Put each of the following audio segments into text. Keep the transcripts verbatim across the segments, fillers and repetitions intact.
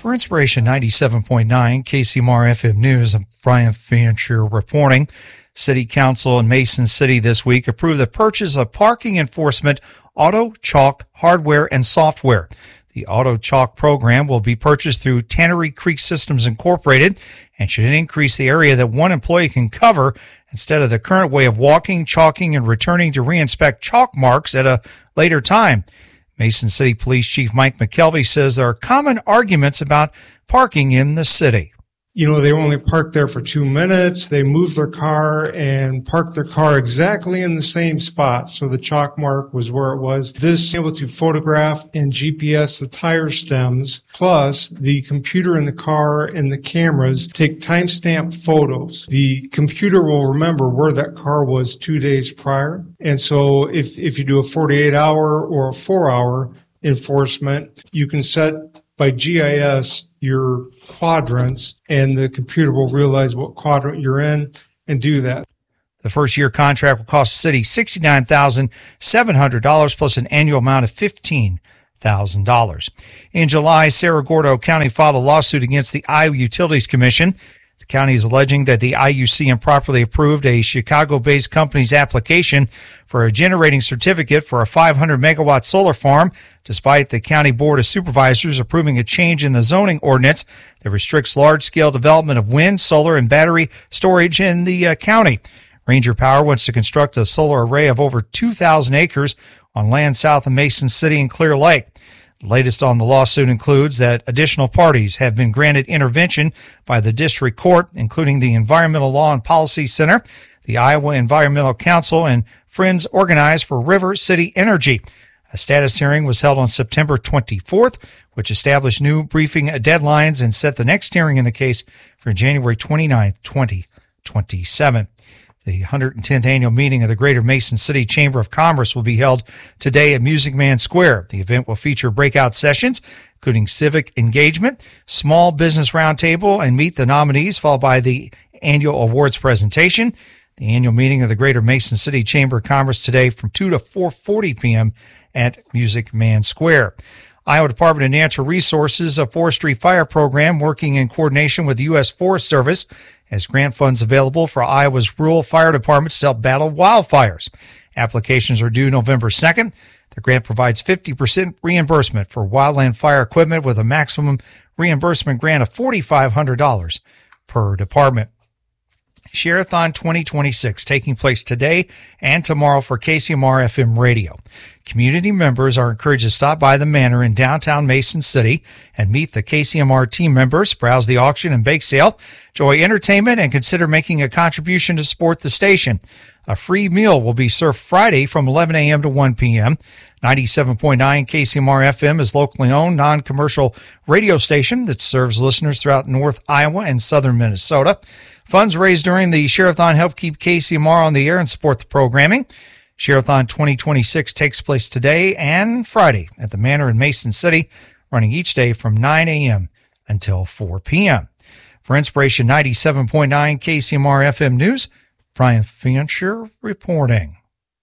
For Inspiration ninety-seven point nine K C M R F M News, I'm Brian Fancher reporting. City Council in Mason City this week approved the purchase of parking enforcement auto chalk hardware and software. The auto chalk program will be purchased through Tannery Creek Systems Incorporated and should increase the area that one employee can cover instead of the current way of walking, chalking, and returning to reinspect chalk marks at a later time. Mason City Police Chief Mike McKelvey says there are common arguments about parking in the city. You know, they only parked there for two minutes. They moved their car and parked their car exactly in the same spot. So the chalk mark was where it was. This able to photograph and G P S the tire stems, plus the computer in the car and the cameras take timestamp photos. The computer will remember where that car was two days prior. And so if, if you do a forty-eight hour or a four hour enforcement, you can set by G I S your quadrants, and the computer will realize what quadrant you're in and do that. The first year contract will cost the city sixty-nine thousand seven hundred dollars plus an annual amount of fifteen thousand dollars. In July, Cerro Gordo County filed a lawsuit against the Iowa Utilities Commission. The county is alleging that the I U C improperly approved a Chicago-based company's application for a generating certificate for a five hundred megawatt solar farm, despite the County Board of Supervisors approving a change in the zoning ordinance that restricts large-scale development of wind, solar, and battery storage in the uh, county. Ranger Power wants to construct a solar array of over two thousand acres on land south of Mason City and Clear Lake. The latest on the lawsuit includes that additional parties have been granted intervention by the district court, including the Environmental Law and Policy Center, the Iowa Environmental Council, and Friends Organized for River City Energy. A status hearing was held on September twenty-fourth, which established new briefing deadlines and set the next hearing in the case for January twenty-ninth, twenty twenty-seven. The one hundred tenth annual meeting of the Greater Mason City Chamber of Commerce will be held today at Music Man Square. The event will feature breakout sessions, including civic engagement, small business roundtable, and meet the nominees, followed by the annual awards presentation. The annual meeting of the Greater Mason City Chamber of Commerce today from two to four forty p.m. at Music Man Square. Iowa Department of Natural Resources, a forestry fire program working in coordination with the U S Forest Service, has grant funds available for Iowa's rural fire departments to help battle wildfires. Applications are due November second. The grant provides fifty percent reimbursement for wildland fire equipment with a maximum reimbursement grant of four thousand five hundred dollars per department. Share-a-thon twenty twenty-six taking place today and tomorrow for K C M R F M Radio. Community members are encouraged to stop by the Manor in downtown Mason City and meet the K C M R team members, browse the auction and bake sale, enjoy entertainment, and consider making a contribution to support the station. A free meal will be served Friday from eleven a.m. to one p.m. ninety-seven point nine K C M R F M is locally owned, non-commercial radio station that serves listeners throughout North Iowa and southern Minnesota. Funds raised during the Share-a-thon help keep K C M R on the air and support the programming. Share-a-thon twenty twenty-six takes place today and Friday at the Manor in Mason City, running each day from nine a.m. until four p.m. For Inspiration ninety-seven point nine K C M R F M News, Brian Fancher reporting.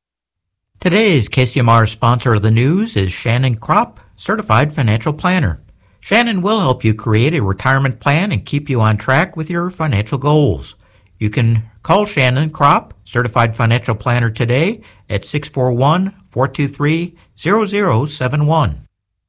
Today's K C M R sponsor of the news is Shannon Kropp, Certified Financial Planner. Shannon will help you create a retirement plan and keep you on track with your financial goals. You can call Shannon Kropp, Certified Financial Planner, today at six four one, four two three, zero zero seven one.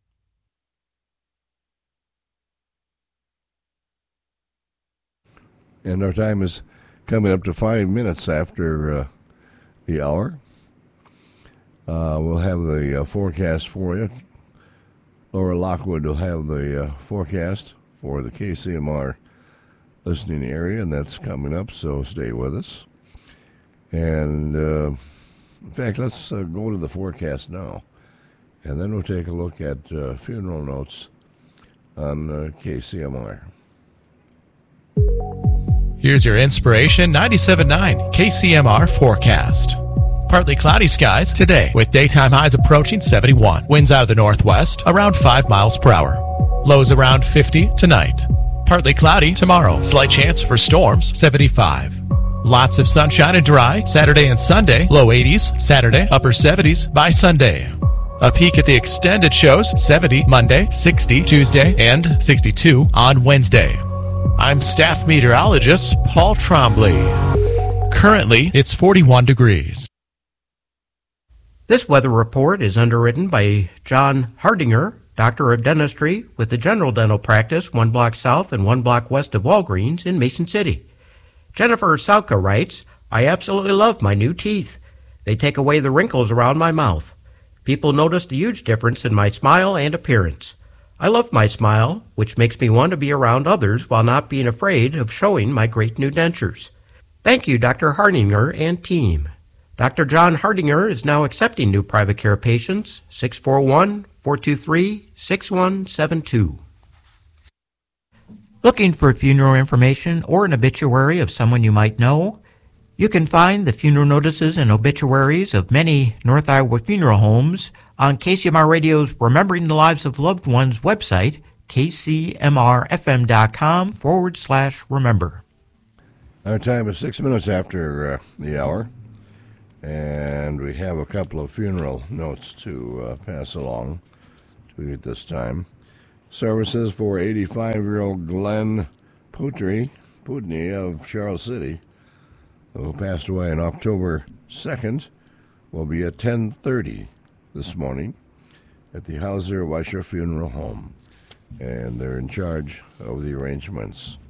And our time is coming up to five minutes after uh, the hour. Uh, we'll have the uh, forecast for you. Laura Lockwood will have the uh, forecast for the K C M R listening area, and that's coming up, so stay with us. And, uh, in fact, let's uh, go to the forecast now, and then we'll take a look at uh, funeral notes on uh, K C M R. Here's your Inspiration ninety-seven point nine K C M R forecast. Partly cloudy skies today with daytime highs approaching seventy-one. Winds out of the northwest around five miles per hour. Lows around fifty tonight. Partly cloudy tomorrow. Slight chance for storms, seventy-five. Lots of sunshine and dry Saturday and Sunday. Low eighties Saturday, upper seventies by Sunday. A peek at the extended shows, seventy Monday, sixty Tuesday, and sixty-two on Wednesday. I'm staff meteorologist Paul Trombley. Currently, it's forty-one degrees. This weather report is underwritten by John Hardinger, Doctor of Dentistry with the General Dental Practice one block south and one block west of Walgreens in Mason City. Jennifer Salka writes, I absolutely love my new teeth. They take away the wrinkles around my mouth. People noticed a huge difference in my smile and appearance. I love my smile, which makes me want to be around others while not being afraid of showing my great new dentures. Thank you, Doctor Hardinger and team. Doctor John Hardinger is now accepting new private care patients, six four one, four two three, six one seven two. Looking for funeral information or an obituary of someone you might know? You can find the funeral notices and obituaries of many North Iowa funeral homes on K C M R Radio's Remembering the Lives of Loved Ones website, kcmrfm.com forward slash remember. Our time is six minutes after uh, the hour, and we have a couple of funeral notes to uh, pass along to you at this time. Services for eighty-five-year-old Glenn Putney, Putney of Charles City, who passed away on October second, will be at ten thirty this morning at the Hauser Weischer Funeral Home, and they're in charge of the arrangements.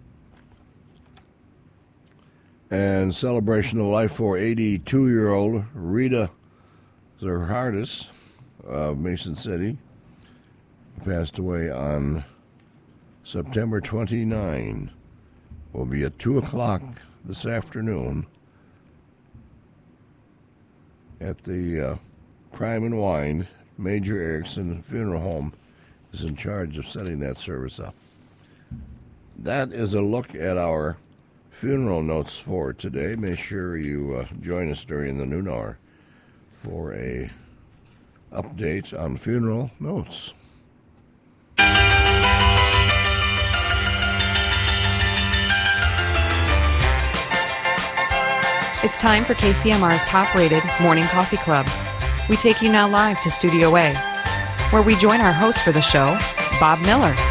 And celebration of life for eighty-two-year-old Rita Zerhardis of Mason City, who passed away on September twenty-ninth, will be at two o'clock this afternoon at the uh, Prime and Wine. Major Erickson Funeral Home is in charge of setting that service up. That is a look at our funeral notes for today. Make sure you uh, join us during the noon hour for a update on funeral notes. It's time for K C M R's top-rated Morning Coffee Club. We take you now live to Studio A, where we join our host for the show, Bob Miller.